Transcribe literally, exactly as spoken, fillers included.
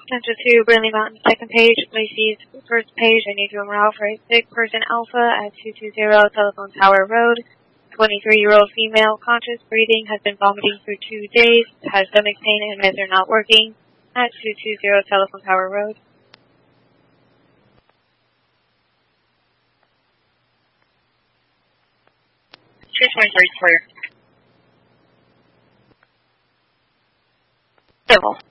Enter to Brindley Mountain, second page, Lacey's first page. I need to enroll for a sick person Alpha at two two zero Telephone Tower Road. twenty-three-year-old female, conscious, breathing, has been vomiting for two days, has stomach pain and meds are not working at two two zero Telephone Tower Road. two twenty-three, clear. Civil.